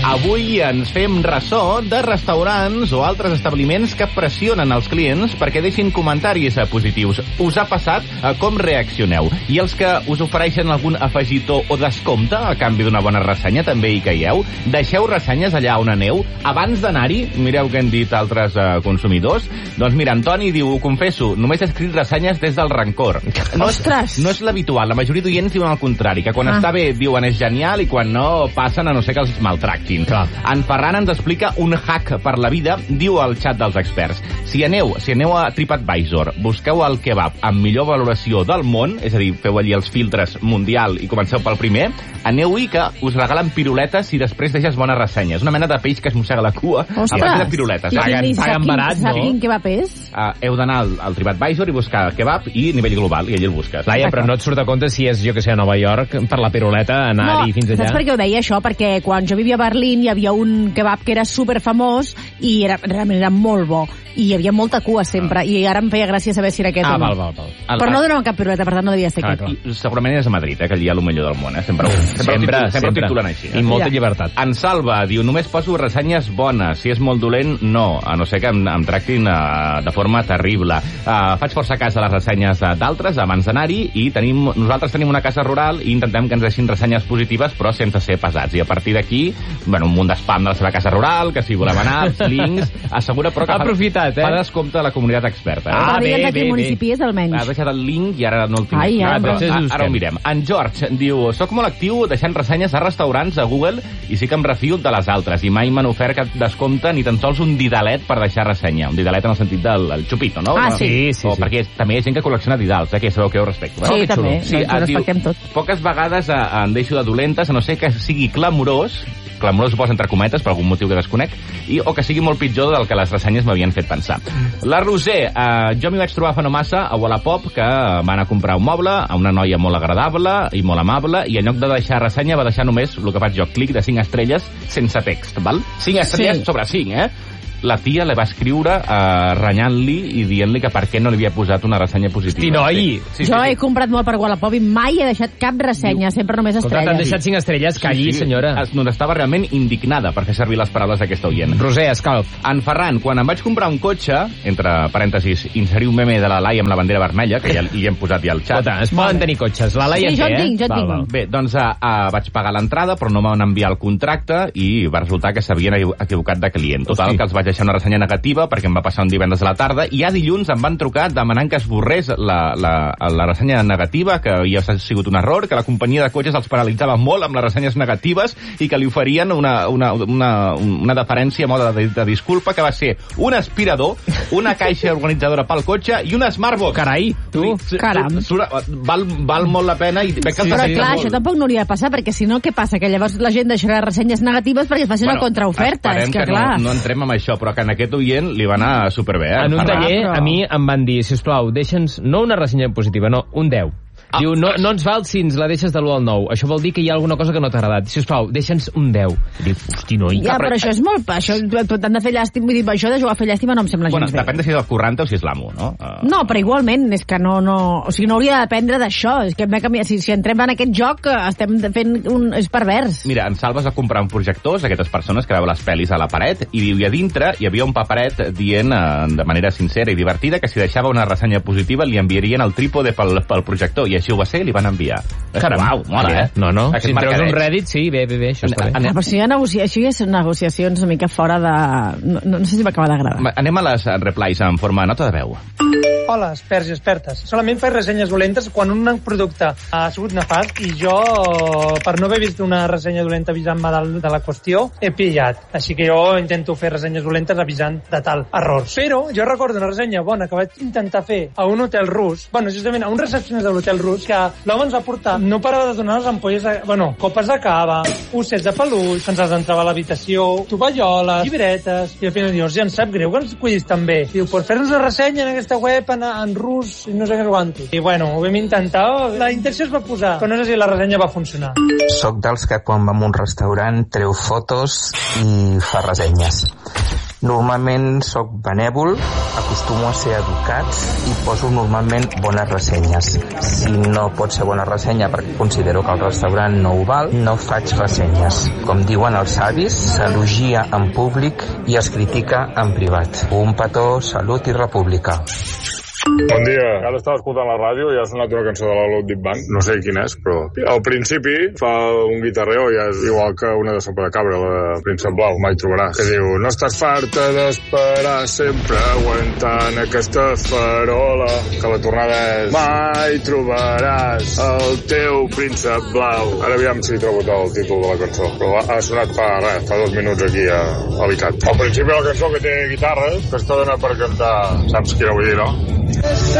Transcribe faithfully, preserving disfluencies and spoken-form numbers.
Avui ens fem ressò de restaurants o altres establiments que pressionen els clients perquè deixin comentaris positius. Us ha passat? Com reaccioneu? I els que us ofereixen algun afegitó o descompte a canvi d'una bona ressenya també hi caieu? Deixeu ressenyes allà on aneu? Abans d'anar-hi, mireu què han dit altres uh, consumidors. Doncs mira, Antoni diu, ho confesso, només he escrit ressenyes des del rancor. No és, no és l'habitual, la majoria d'oients diuen el contrari, que quan ah. està bé diuen és genial i quan no passen a no ser que els maltractin. Clar. En Ferran ens explica un hack per la vida, diu al xat dels experts. Si aneu, si aneu a TripAdvisor, busqueu el kebab amb millor valoració del món, és a dir, feu allí els filtres mundial i comenceu pel primer, aneu-hi que us regalen piruletes si després deixes bones ressenyes. Una mena de peix que es mossega la cua a partir de piruletes. I, paguen, i paguen barat, no? Sap quin kebab és? Uh, heu d'anar al, al TripAdvisor i buscar kebab i nivell global, i allà el busques. Laia, però no et surt a compte si és, jo que sé, a Nova York, per la piruleta, anar-hi no, fins allà? Saps per què ho deia això? Perquè quan jo vivia a Berlín hi havia un kebab que era superfamós i era, realment era molt bo. I hi havia molta cua sempre, ah. i ara em feia gràcia saber si era aquest ah, o no. Val, val, val. El, Però no donaven cap piruleta, per tant no devia ser ah, aquest. I, segurament és a Madrid, eh, que allà hi ha el millor del món, eh? Sempre, sempre, sempre, sempre, sempre ho titulen així. Eh? I molta llibertat. En Salva diu, només poso ressenyes bones, si és molt dolent, no, a no ser que em, em tractin uh, de forma terrible. Uh, faig força cas a les ressenyes d'altres abans d'anar-hi, i tenim, nosaltres tenim una casa rural i intentem que ens deixin ressenyes positives, però sense ser pesats. I a partir d'aquí, bueno, un munt d'espam de la seva casa rural, que si volem anar, els links, assegura, però que ha aprofitat, eh? fa descompte la comunitat experta. Eh? Ah, bé, bé, bé. Municipi és almenys. Ha deixat el link i ara no el tinc. Ai, ja, ah, però, ara, ara ho mirem. En George diu, soc molt actiu deixant ressenyes a restaurants a Google i sí que em refio de les altres i mai m'han ofert cap descompte ni tan sols un didalet per deixar ressenya. Un didalet en el sentit del el xupito, no? Ah, sí. sí, sí, o sí. Perquè també hi ha gent que col·lecciona didals, eh, que ja sabeu que ho respecto. Eh? Sí, oh, també. Sí, doncs respectem tot. Poques vegades eh, em deixo de dolentes, a no ser que sigui clamorós, clamorós ho posa entre cometes, per algun motiu que desconec, i, o que sigui molt pitjor del que les ressenyes m'havien fet pensar. La Roser, eh, jo m'hi vaig trobar fa no massa a Wallapop, que va anar a comprar un moble a una noia molt agradable i molt amable, i en lloc de deixar ressenya va deixar només el que faig jo, clic de cinc estrelles sense text, val? cinc estrelles sí. sobre cinc, eh? La tia li va escriure uh, renyant-li i dient-li que per què no li havia posat una ressenya positiva. Hosti, noi! Sí, sí, jo sí, he sí. comprat molt per Wallapop i mai he deixat cap ressenya, Diu, sempre només estrelles. T'han deixat cinc estrelles, calli, sí, sí. senyora. Es, no, estava realment indignada per fer servir les paraules d'aquesta oient. Roser, escalf. En Ferran, quan em vaig comprar un cotxe, entre parèntesis, inserir un meme de la Laia amb la bandera vermella, que ja hi hem posat ja al xat. Escolta, es poden tenir cotxes. La Laia sí, té, jo eh? tinc, jo val, tinc. Val. Bé, doncs uh, uh, vaig pagar l'entrada, però no m'han enviat el contracte i va resultar que s'havien equivocat de client. Total, Hosti. que els vaig deixar una ressenya negativa perquè em va passar un divendres a la tarda i ja dilluns em van trucar demanant que esborrés la, la, la ressenya negativa, que havia sigut un error, que la companyia de cotxes els paralitzava molt amb les ressenyes negatives i que li oferien una, una, una, una deferència a moda de, de disculpa, que va ser un aspirador, una caixa organitzadora pel cotxe i una Smartbox. Carai, tu, caram. Val, val molt la pena. I sí, però sí, clar, molt. Això tampoc no hauria de passar, perquè si no, què passa? Que llavors la gent deixarà ressenyes negatives perquè es faci bueno, una contraoferta. Esperem és que, que clar. no, no entrem amb això, però que en aquest oient li va anar superbé, eh? En un taller, però... a mi em van dir, sisplau, deixa'ns no una ressenya positiva, no, un deu. Ah, Diu, no, no ens val si ens la deixes de l'u al nou. Això vol dir que hi ha alguna cosa que no t'ha agradat. Sisplau, deixa'ns un deu. Diu, hosti, no, ja, però això és molt... Això, t'han de fer llàstima. Vull dir, això de jugar a fer llàstima no em sembla bueno, gens bé. Depèn de si és el corranta o si és l'amo, no? Uh... No, però igualment, és que no... no o sigui, no hauria de dependre d'això. És que si, si entrem en aquest joc, estem fent un... és pervers. Mira, en Salves va comprar un projectors, aquestes persones que veuen les pel·lis a la paret, i diu, i a dintre hi havia un paperet dient, eh, de manera sincera i divertida, que si deixava una ressenya positiva li enviarien el trípode pel, pel projector, i així ho va ser, li van enviar. Caram, uau, mola, eh? No, no, Aquest si em treus un Reddit, sí, bé, bé, bé, això està bé. Ah, però si hi ha negociacions, això ja són negociacions una mica fora de... No, no, no sé si m'acaba d'agradar. Anem a les replies en forma de nota de veu. Hola, experts i expertes. Solament faig ressenyes dolentes quan un producte ha sigut nefast i jo, per no haver vist una ressenya dolenta avisant-me de, de la qüestió, he pillat. Així que jo intento fer ressenyes dolentes avisant de tal error. Però jo recordo una ressenya bona que vaig intentar fer a un hotel rus, bueno, justament a un recepcionista de l'hotel rus, que l'home ens va portar, no parava de donar les ampolles, de, bueno, copes de cava, ossets de peluix, ens has d'entrar a l'habitació, tovalloles, llibretes, i al final dius, ja em sap greu que ens cuidis tan bé. Diu, pots fer-nos una ressenya en aquesta web en, en rus i no sé què quanto. I bueno, ho vam intentar, la intenció es va posar, però no sé si la ressenya va funcionar. Soc dels que quan va a un restaurant treu fotos i fa ressenyes. Normalment sóc benèvol, acostumo a ser educat i poso normalment bones ressenyes. Si no pot ser bona ressenya perquè considero que el restaurant no ho val, no faig ressenyes. Com diuen els savis, s'elogia en públic i es critica en privat. Un petó, salut i república. Bon dia. Ara estava escoltant la ràdio i ha sonat una cançó de la Ludwig Band. No sé quina és, però al principi fa un guitarreo, ja és igual que una de Sopa de Cabra, la Príncep Blau, mai trobaràs, que diu: no estàs farta d'esperar sempre aguantant aquesta farola, que la tornada és: mai trobaràs el teu príncep blau. Ara aviam si trobo el títol de la cançó, però ha sonat fa res, fa dos minuts aquí a, a l'I C A T. Al principi la cançó que té guitarres, que està dona per cantar, saps quina vull dir, no?